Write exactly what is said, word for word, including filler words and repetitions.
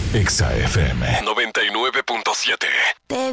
Exa F M noventa y nueve punto siete.